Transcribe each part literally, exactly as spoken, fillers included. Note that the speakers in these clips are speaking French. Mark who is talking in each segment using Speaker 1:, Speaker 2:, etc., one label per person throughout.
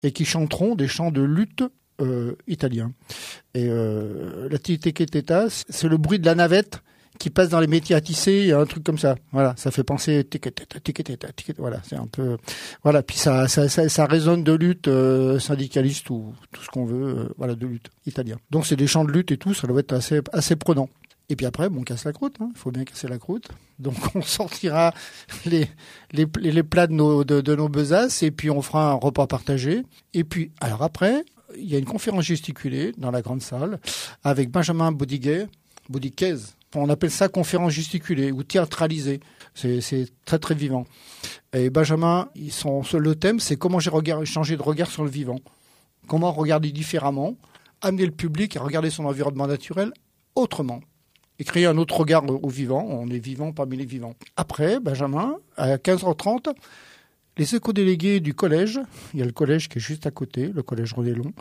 Speaker 1: et qui chanteront des chants de lutte euh, italiens. Et euh, la tiki-tiki-teta, c'est le bruit de la navette qui passe dans les métiers à tisser, un truc comme ça. Voilà, ça fait penser tiki-teta, tiki-teta, tiki-teta. Voilà, c'est un peu voilà, puis ça ça ça, ça résonne de lutte euh, syndicaliste ou tout ce qu'on veut, euh, voilà, de lutte italien. Donc c'est des chants de lutte et tout, ça doit être assez assez prenant. Et puis après, bon, on casse la croûte, il hein. faut bien casser la croûte. Donc on sortira les les les plats de nos de, de nos besaces et puis on fera un repas partagé. Et puis alors après, il y a une conférence gesticulée dans la grande salle avec Benjamin Bodiquet, Bodiquez. On appelle ça conférence gesticulée ou théâtralisée. C'est, c'est très, très vivant. Et Benjamin, ils sont, le thème, c'est comment j'ai regard, changé de regard sur le vivant. Comment regarder différemment, amener le public à regarder son environnement naturel autrement. Et créer un autre regard au vivant. On est vivant parmi les vivants. Après, Benjamin, à quinze heures trente, les éco-délégués du collège, il y a le collège qui est juste à côté, le collège René-Long,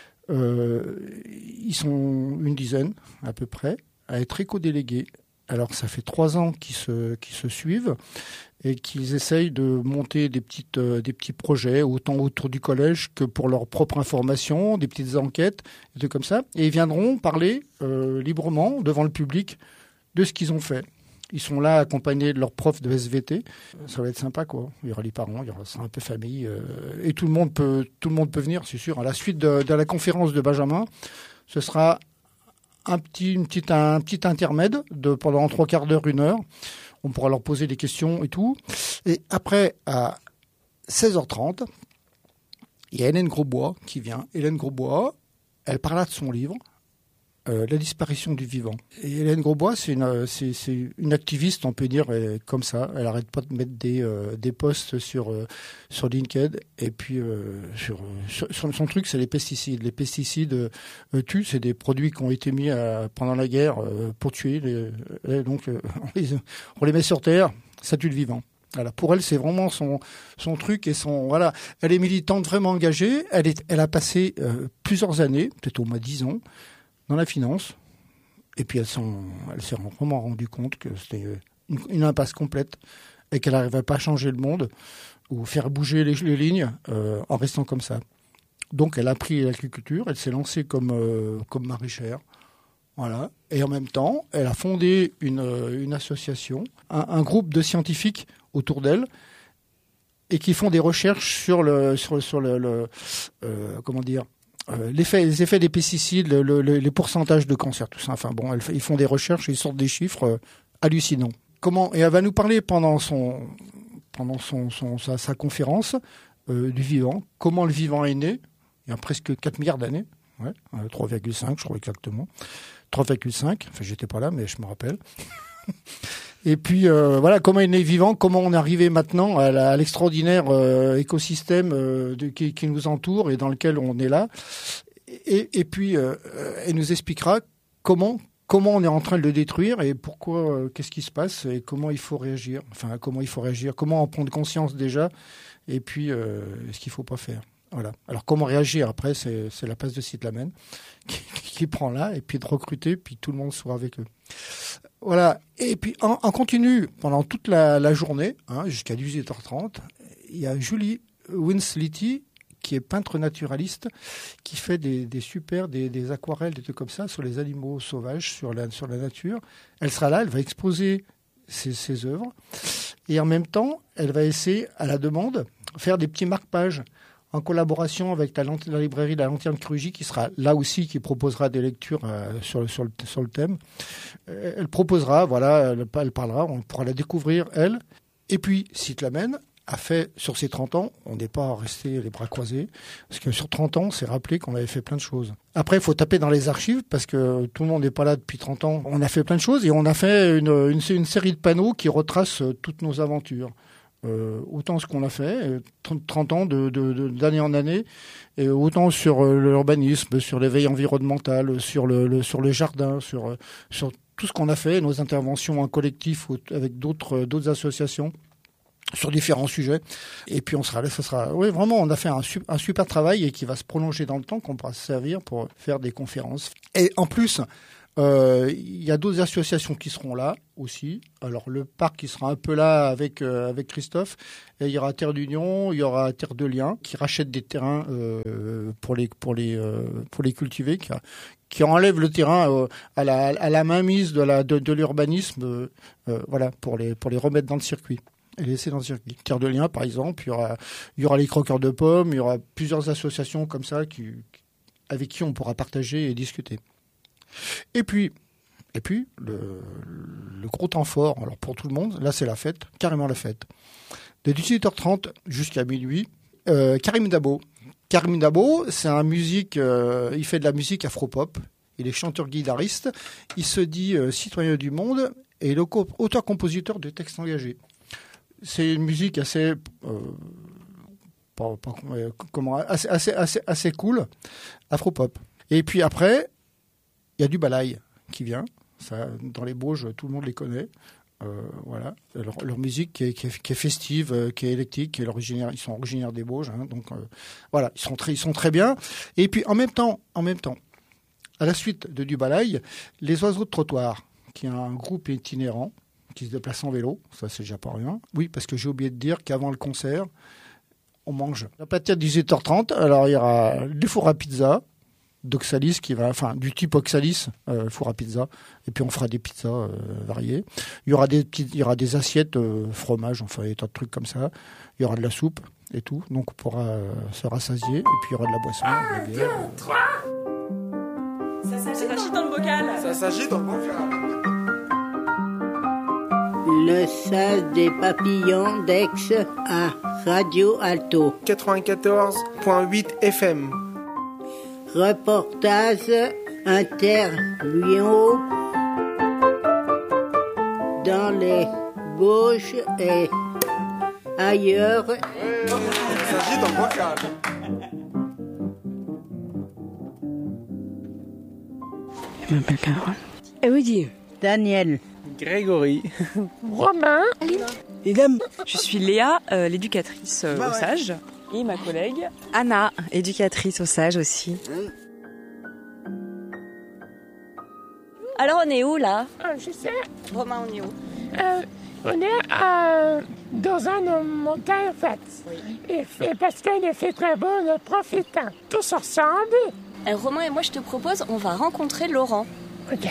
Speaker 1: euh, ils sont une dizaine à peu près, à être éco-délégués. Alors ça fait trois ans qu'ils se, qu'ils se suivent et qu'ils essayent de monter des, petites, euh, des petits projets, autant autour du collège que pour leur propre information, des petites enquêtes, des trucs comme ça. Et ils viendront parler euh, librement devant le public de ce qu'ils ont fait. Ils sont là accompagnés de leurs profs de S V T. Ça va être sympa, quoi. Il y aura les parents, il y aura ça un peu famille. Euh, et tout le monde peut, tout le monde peut venir, c'est sûr. À la suite de, de la conférence de Benjamin, ce sera un petit, une petite, un petit intermède de pendant trois quarts d'heure, une heure. On pourra leur poser des questions et tout. Et après, à seize heures trente, il y a Hélène Grosbois qui vient. Hélène Grosbois, elle parlera de son livre, euh, La disparition du vivant. Et Hélène Grosbois, c'est une, c'est, c'est une activiste, on peut dire, elle, comme ça. Elle arrête pas de mettre des, euh, des posts sur, euh, sur LinkedIn. Et puis, euh, sur, sur, son, son truc, c'est les pesticides. Les pesticides euh, tuent, c'est des produits qui ont été mis à, pendant la guerre euh, pour tuer. Les, les, donc, euh, on, les, on les met sur Terre, ça tue le vivant. Voilà. Pour elle, c'est vraiment son, son truc et son, voilà. Elle est militante vraiment engagée. Elle est, elle a passé euh, plusieurs années, peut-être au moins dix ans, dans la finance. Et puis elle, elle s'est vraiment rendue compte que c'était une, une impasse complète et qu'elle n'arrivait pas à changer le monde ou faire bouger les, les lignes euh, en restant comme ça. Donc elle a pris l'agriculture, elle s'est lancée comme, euh, comme maraîchère. Voilà. Et en même temps, elle a fondé une, une association, un, un groupe de scientifiques autour d'elle et qui font des recherches sur le, sur, sur le, le euh, comment dire, Euh, l'effet, les effets des pesticides, le, le, les pourcentages de cancer, tout ça. Enfin bon, elle, ils font des recherches et ils sortent des chiffres euh, hallucinants. Comment, et elle va nous parler pendant son, pendant son, son sa, sa conférence euh, du vivant. Comment le vivant est né il y a presque quatre milliards d'années, ouais, euh, trois virgule cinq, je crois exactement, trois virgule cinq. Enfin, j'étais pas là, mais je me rappelle. Et puis euh, voilà, comment il est vivant, comment on est arrivé maintenant à, la, à l'extraordinaire euh, écosystème euh, de, qui, qui nous entoure et dans lequel on est là. Et, et puis euh, elle nous expliquera comment comment on est en train de le détruire et pourquoi, euh, qu'est-ce qui se passe et comment il faut réagir. Enfin, comment il faut réagir, comment en prendre conscience déjà, et puis euh, ce qu'il faut pas faire. Voilà. Alors comment réagir après, c'est, c'est la place de Cytlamen qui, qui prend là, et puis de recruter, puis tout le monde soit avec eux. Voilà. Et puis en, en continu pendant toute la, la journée, hein, jusqu'à dix-huit heures trente, il y a Julie Winslety qui est peintre naturaliste, qui fait des, des super, des, des aquarelles, des trucs comme ça sur les animaux sauvages, sur la, sur la nature. Elle sera là, elle va exposer ses, ses œuvres, et en même temps, elle va essayer, à la demande, faire des petits marque-pages en collaboration avec la, la librairie de la Lanterne Chirurgie, qui sera là aussi, qui proposera des lectures euh, sur, sur, le, sur le thème. Euh, elle proposera, voilà, elle, elle parlera, on pourra la découvrir, elle. Et puis, Cytlamen a fait, sur ses trente ans, on n'est pas resté les bras croisés, parce que sur trente ans, on s'est rappelé qu'on avait fait plein de choses. Après, il faut taper dans les archives, parce que tout le monde n'est pas là depuis trente ans. On a fait plein de choses, et on a fait une, une, une série de panneaux qui retracent toutes nos aventures. Euh, autant ce qu'on a fait, trente ans de, de, de, d'année en année, et autant sur l'urbanisme, sur l'éveil environnemental, sur le, le, sur le jardin, sur, sur tout ce qu'on a fait, nos interventions en collectif avec d'autres, d'autres associations sur différents sujets. Et puis on sera là, ça sera, oui, vraiment, on a fait un, un super travail et qui va se prolonger dans le temps, qu'on pourra se servir pour faire des conférences. Et en plus, Euh, il y a d'autres associations qui seront là aussi. Alors le parc qui sera un peu là avec euh, avec Christophe. Et il y aura Terre d'Union, il y aura Terre de Liens qui rachètent des terrains euh, pour les pour les euh, pour les cultiver, qui, qui enlèvent le terrain euh, à la à la mainmise de la de, de l'urbanisme, euh, euh, voilà, pour les pour les remettre dans le circuit et les laisser dans le circuit. Terre de Liens par exemple, il y aura il y aura les croqueurs de pommes, il y aura plusieurs associations comme ça qui avec qui on pourra partager et discuter. Et puis, et puis le, le gros temps fort, alors pour tout le monde, là c'est la fête, carrément la fête. De dix-huit heures trente jusqu'à minuit, euh, Karim Dabo. Karim Dabo, c'est un musique, euh, il fait de la musique afro-pop, il est chanteur-guitariste, il se dit euh, citoyen du monde et il est auteur-compositeur de textes engagés. C'est une musique assez, euh, pas, pas, comment, assez, assez, assez, assez cool, afro-pop. Et puis après, il y a du Balaï qui vient. Ça, dans les Bauges, tout le monde les connaît. Euh, voilà. Leur, leur musique qui est, qui, est, qui est festive, euh, qui est électrique, qui est originaire, ils sont originaires des Bauges. Hein, donc euh, voilà, ils sont, très, ils sont très bien. Et puis en même temps, en même temps, à la suite de du Balaï, les Oiseaux de Trottoir, qui est un groupe itinérant qui se déplace en vélo. Ça, c'est déjà pas rien. Oui, parce que j'ai oublié de dire qu'avant le concert, on mange. À partir de dix-huit heures trente, alors il y aura des fours à pizza, d'Oxalis qui va, enfin du type Oxalis, euh, four à pizza, et puis on fera des pizzas euh, variées. Il y aura des petites, il y aura des assiettes euh, fromage, enfin des tas de trucs comme ça. Il y aura de la soupe et tout, donc on pourra euh, se rassasier. Et puis il y aura de la boisson,
Speaker 2: un,
Speaker 1: de la bière.
Speaker 2: deux, trois. Ça s'agit dans le bocal. Ça s'agit dans le bocal.
Speaker 3: Le sas des papillons d'Aix à Radio Alto
Speaker 2: quatre-vingt-quatorze virgule huit F M.
Speaker 3: Reportage, interview dans les Bauges et ailleurs.
Speaker 2: Il s'agit dans le bocal.
Speaker 4: Je m'appelle Carole. Elodie.
Speaker 3: Daniel.
Speaker 2: Grégory.
Speaker 5: Romain.
Speaker 4: Idem.
Speaker 5: Je suis Léa, euh, l'éducatrice euh, au sage. Et ma collègue
Speaker 6: Anna, éducatrice au sage aussi.
Speaker 7: Alors on est où là?
Speaker 5: euh, Je sais.
Speaker 7: Romain, on est où?
Speaker 5: Euh, on est euh, dans un montagne en fait. Oui. Et, et parce qu'il fait très beau, on profite tous ensemble.
Speaker 7: Euh, Romain et moi, je te propose, on va rencontrer Laurent.
Speaker 5: Ok.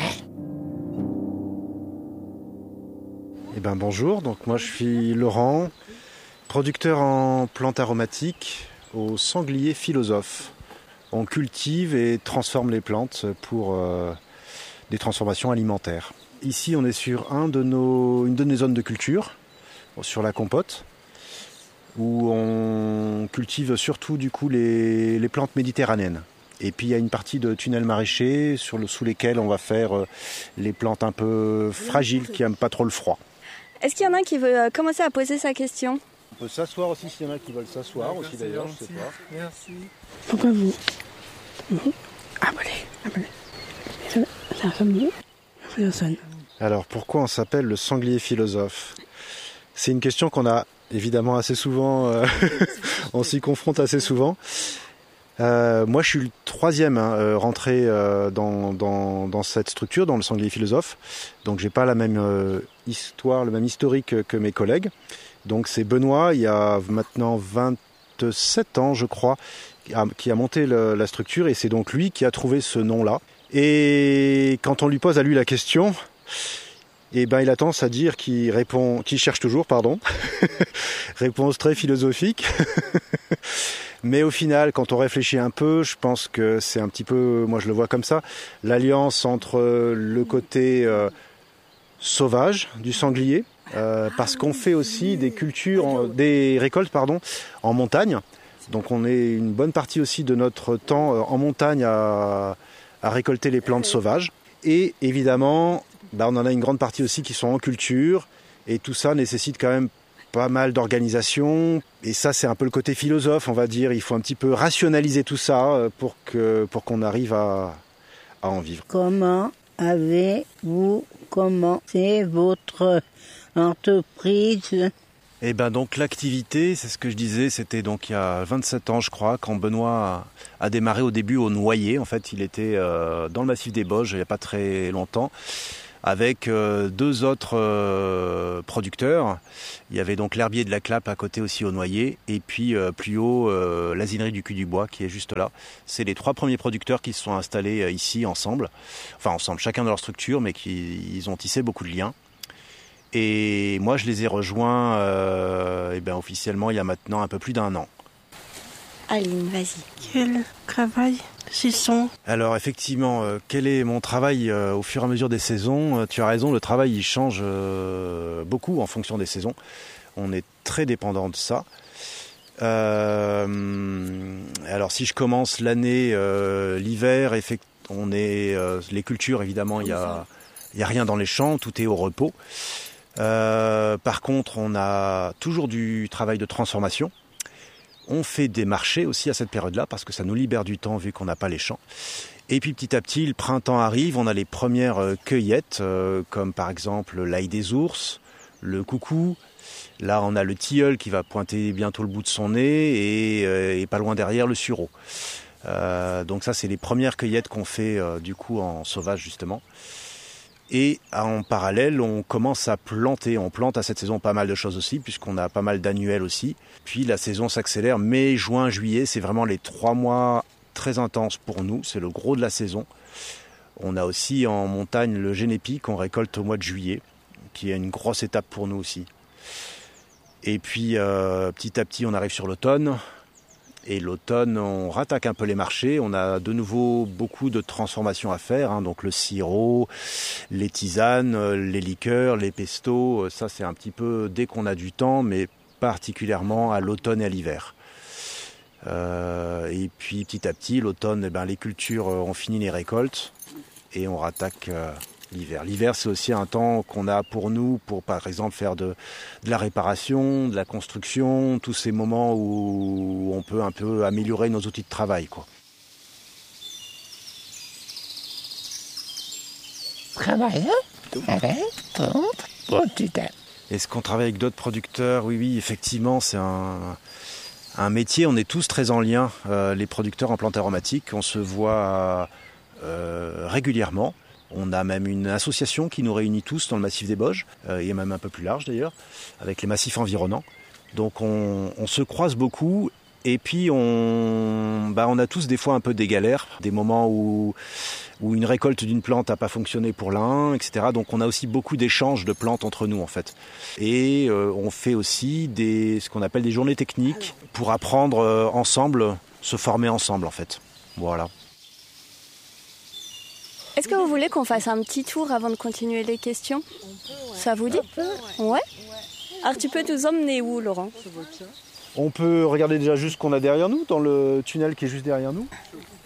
Speaker 8: Eh ben bonjour, donc moi je suis Laurent, producteur en plantes aromatiques au Sanglier Philosophe. On cultive et transforme les plantes pour euh, des transformations alimentaires. Ici on est sur un de nos, une de nos zones de culture, sur la compote, où on cultive surtout du coup les, les plantes méditerranéennes. Et puis il y a une partie de tunnels maraîchers sur le, sous lesquels on va faire euh, les plantes un peu fragiles qui n'aiment pas trop le froid.
Speaker 7: Est-ce qu'il y en a un qui veut commencer à poser sa question?
Speaker 8: On peut s'asseoir aussi s'il y en a qui veulent s'asseoir aussi d'ailleurs, je sais pas.
Speaker 2: Merci.
Speaker 4: Pourquoi vous vous abonnez, abonnez. C'est un sommier. Philosophe.
Speaker 8: Alors pourquoi on s'appelle le Sanglier Philosophe? C'est une question qu'on a évidemment assez souvent, euh, on s'y confronte assez souvent. Euh, moi je suis le troisième hein, euh, rentré euh, dans, dans, dans cette structure, dans le Sanglier Philosophe. Donc j'ai pas la même euh, histoire, le même historique que, que mes collègues. Donc c'est Benoît, il y a maintenant vingt-sept ans je crois, qui a, qui a monté le, la structure et c'est donc lui qui a trouvé ce nom-là. Et quand on lui pose à lui la question, eh ben il a tendance à dire qu'il répond, qu'il cherche toujours, pardon, réponse très philosophique. Mais au final, quand on réfléchit un peu, je pense que c'est un petit peu, moi je le vois comme ça, l'alliance entre le côté euh, sauvage du sanglier, euh, parce qu'on fait aussi des cultures, des récoltes pardon, en montagne. Donc on est une bonne partie aussi de notre temps en montagne à, à récolter les plantes sauvages. Et évidemment, bah, on en a une grande partie aussi qui sont en culture, et tout ça nécessite quand même pas mal d'organisation, et ça c'est un peu le côté philosophe, on va dire. Il faut un petit peu rationaliser tout ça pour que pour qu'on arrive à, à en vivre.
Speaker 3: Comment avez-vous commencé votre entreprise?
Speaker 8: Et ben donc l'activité, c'est ce que je disais, c'était donc il y a vingt-sept ans je crois, quand Benoît a, a démarré au début au Noyer. En fait, il était euh, dans le massif des Bauges il n'y a pas très longtemps, avec euh, deux autres euh, producteurs. Il y avait donc l'herbier de la Clappe à côté aussi au Noyer, et puis euh, plus haut euh, l'asinerie du Cul du Bois qui est juste là. C'est les trois premiers producteurs qui se sont installés euh, ici ensemble, enfin ensemble, chacun dans leur structure, mais qui ils ont tissé beaucoup de liens. Et moi, je les ai rejoints euh, et ben, officiellement il y a maintenant un peu plus d'un an.
Speaker 7: Aline, vas-y.
Speaker 4: Quel travail s'ils sont?
Speaker 8: Alors effectivement, euh, quel est mon travail euh, au fur et à mesure des saisons? euh, Tu as raison, le travail il change euh, beaucoup en fonction des saisons. On est très dépendant de ça. Euh, alors si je commence l'année, euh, l'hiver, effect- on est euh, les cultures évidemment, il y a, il y a rien dans les champs, tout est au repos. Euh, par contre, on a toujours du travail de transformation. On fait des marchés aussi à cette période-là parce que ça nous libère du temps vu qu'on n'a pas les champs. Et puis petit à petit, le printemps arrive, on a les premières euh, cueillettes, euh, comme par exemple l'ail des ours, le coucou. Là, on a le tilleul qui va pointer bientôt le bout de son nez et, euh, et pas loin derrière le sureau. Euh, donc ça, c'est les premières cueillettes qu'on fait euh, du coup en sauvage justement. Et en parallèle, on commence à planter. On plante à cette saison pas mal de choses aussi, puisqu'on a pas mal d'annuels aussi. Puis la saison s'accélère. Mai, juin, juillet, c'est vraiment les trois mois très intenses pour nous. C'est le gros de la saison. On a aussi en montagne le génépi qu'on récolte au mois de juillet, qui est une grosse étape pour nous aussi. Et puis euh, petit à petit, on arrive sur l'automne. Et l'automne, on rattaque un peu les marchés. On a de nouveau beaucoup de transformations à faire, hein, donc le sirop, les tisanes, les liqueurs, les pestos. Ça, c'est un petit peu dès qu'on a du temps, mais particulièrement à l'automne et à l'hiver. Euh, et puis petit à petit, l'automne, eh ben, les cultures, on finit les récoltes et on rattaque euh, l'hiver. L'hiver, c'est aussi un temps qu'on a pour nous, pour par exemple faire de, de la réparation, de la construction, tous ces moments où on peut un peu améliorer nos outils de travail, quoi.
Speaker 5: Travailler avec d'autres producteurs.
Speaker 8: Est-ce qu'on travaille avec d'autres producteurs? Oui, oui, effectivement, c'est un, un métier. On est tous très en lien, euh, les producteurs en plantes aromatiques. On se voit euh, régulièrement. On a même une association qui nous réunit tous dans le massif des Bauges, euh, et même un peu plus large d'ailleurs, avec les massifs environnants. Donc on, on se croise beaucoup, et puis on, bah on a tous des fois un peu des galères, des moments où, où une récolte d'une plante n'a pas fonctionné pour l'un, et cetera. Donc on a aussi beaucoup d'échanges de plantes entre nous en fait. Et euh, on fait aussi des, ce qu'on appelle des journées techniques pour apprendre euh, ensemble, se former ensemble en fait. Voilà.
Speaker 7: Est-ce que vous voulez qu'on fasse un petit tour avant de continuer les questions? Ça vous dit? Ouais. Alors tu peux nous emmener où, Laurent?
Speaker 8: On peut regarder déjà juste ce qu'on a derrière nous, dans le tunnel qui est juste derrière nous.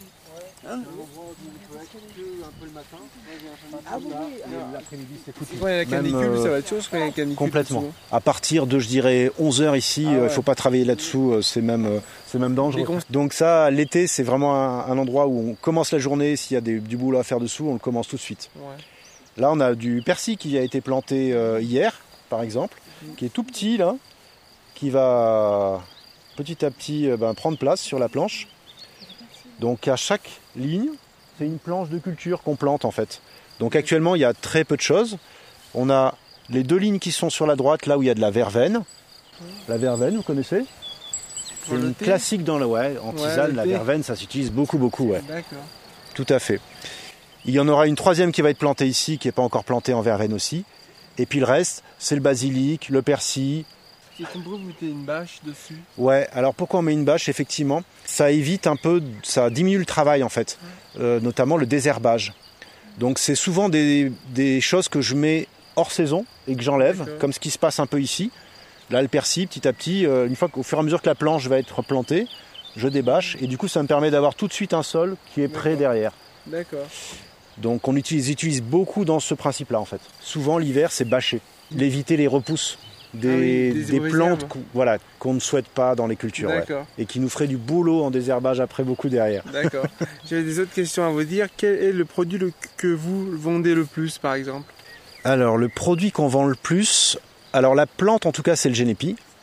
Speaker 9: Ouais, la canicule, Même, euh, ça va être chaud, je la canicule.
Speaker 8: Complètement. À partir de, je dirais, onze heures ici, il ah ouais. ne faut pas travailler là-dessous, c'est même, euh, c'est même dangereux. Donc ça, l'été, c'est vraiment un, un endroit où on commence la journée, s'il y a des, du boulot à faire dessous, on le commence tout de suite. Ouais. Là, on a du persil qui a été planté euh, hier, par exemple, mmh. qui est tout petit, là, qui va petit à petit euh, ben, prendre place sur la planche. Donc à chaque ligne, c'est une planche de culture qu'on plante en fait. Donc actuellement, il y a très peu de choses. On a les deux lignes qui sont sur la droite, là où il y a de la verveine. La verveine, vous connaissez? C'est une classique dans le ouais, en tisane, ouais, la verveine, ça s'utilise beaucoup, beaucoup. Ouais. D'accord. Tout à fait. Il y en aura une troisième qui va être plantée ici, qui n'est pas encore plantée en verveine aussi. Et puis le reste, c'est le basilic, le persil.
Speaker 9: Et pourquoi vous mettez une bâche dessus?
Speaker 8: Ouais, alors pourquoi on met une bâche? Effectivement, ça évite un peu, ça diminue le travail en fait, euh, notamment le désherbage. Donc c'est souvent des, des choses que je mets hors saison et que j'enlève, D'accord. comme ce qui se passe un peu ici. Là, le persil, petit à petit, euh, une fois qu'au fur et à mesure que la planche va être plantée, je débâche et du coup ça me permet d'avoir tout de suite un sol qui est prêt D'accord. derrière.
Speaker 9: D'accord.
Speaker 8: Donc on utilise, utilise beaucoup dans ce principe-là en fait. Souvent l'hiver c'est bâcher, l'éviter les repousses. Des, ah oui, des, des plantes qu'on, voilà, qu'on ne souhaite pas dans les cultures ouais, et qui nous ferait du boulot en désherbage après beaucoup derrière.
Speaker 9: D'accord. J'avais des autres questions à vous dire. Quel est le produit le, que vous vendez le plus par exemple?
Speaker 8: Alors le produit qu'on vend le plus, alors la plante en tout cas c'est le génépi.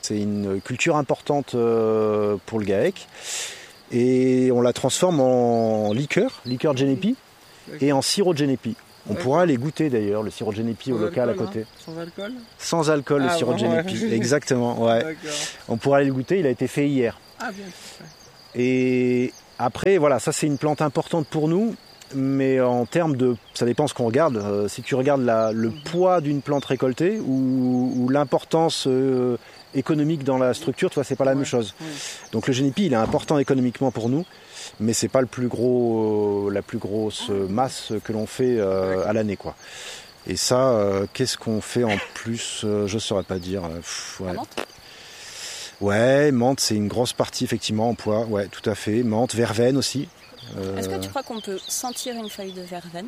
Speaker 8: C'est une culture importante euh, pour le GAEC. Et on la transforme en liqueur, liqueur Genepi, et en sirop de Genepi. On D'accord. pourra aller goûter d'ailleurs le sirop de Genepi au local
Speaker 9: alcool,
Speaker 8: à côté.
Speaker 9: Hein Sans alcool
Speaker 8: Sans alcool, ah, le sirop de Genepi. Ouais. Exactement, ouais. D'accord. On pourra aller le goûter, il a été fait hier.
Speaker 9: Ah bien.
Speaker 8: Et après, voilà, ça c'est une plante importante pour nous, mais en termes de, ça dépend ce qu'on regarde. Euh, si tu regardes la, le poids d'une plante récoltée ou, ou l'importance euh, économique dans la structure, tu vois, c'est pas la ouais. même chose. Ouais. Donc le Genepi, il est important économiquement pour nous. Mais c'est pas le plus gros, euh, la plus grosse masse que l'on fait euh, à l'année, quoi. Et ça, euh, qu'est-ce qu'on fait en plus euh, je saurais pas dire. Pff, ouais.
Speaker 7: La menthe.
Speaker 8: Ouais, menthe, c'est une grosse partie effectivement en poids. Ouais, tout à fait. Menthe, verveine aussi.
Speaker 7: Euh... Est-ce que tu crois qu'on peut sentir une feuille de verveine?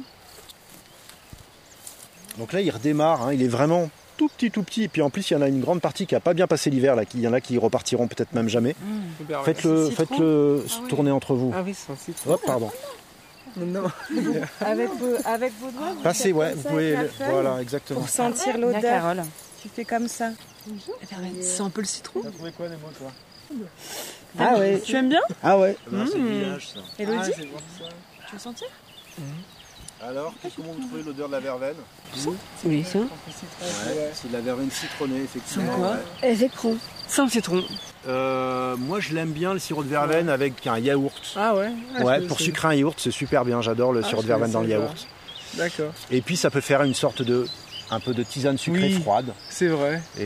Speaker 8: Donc là, il redémarre. Hein, il est vraiment tout petit, tout petit. Et puis en plus, il y en a une grande partie qui n'a pas bien passé l'hiver. Là, il y en a qui repartiront peut-être même jamais. Mmh. Faites-le, faites-le ah, oui. tourner entre vous.
Speaker 9: Ah oui, c'est un citron.
Speaker 8: Hop, pardon.
Speaker 10: Non. avec, vos, avec vos doigts. Vous
Speaker 8: Passez, ouais, vous pouvez. Le, voilà, exactement.
Speaker 10: Pour sentir l'odeur. Carole. Tu fais comme ça.
Speaker 4: C'est un peu le citron.
Speaker 8: Tu as trouvé quoi, Nemo, toi?
Speaker 10: Ah ouais.
Speaker 4: Tu aimes bien?
Speaker 8: Ah ouais.
Speaker 10: Mmh.
Speaker 8: C'est le village, ça.
Speaker 10: Élodie,
Speaker 8: ah,
Speaker 10: tu veux sentir?
Speaker 8: mmh. Alors, comment vous trouvez l'odeur de la verveine?
Speaker 10: Oui, ça.
Speaker 8: Ouais, c'est de la verveine citronnée, effectivement.
Speaker 10: C'est quoi?
Speaker 8: Ouais.
Speaker 10: Et citron. C'est un citron.
Speaker 8: Euh, moi, je l'aime bien, le sirop de verveine, ouais. avec un yaourt.
Speaker 9: Ah ouais ah,
Speaker 8: Ouais, pour sucrer un yaourt, c'est super bien. J'adore le ah, sirop de verveine dans le yaourt.
Speaker 9: D'accord.
Speaker 8: Et puis, ça peut faire une sorte de... un peu de tisane sucrée
Speaker 9: oui,
Speaker 8: froide.
Speaker 9: C'est vrai.
Speaker 8: Et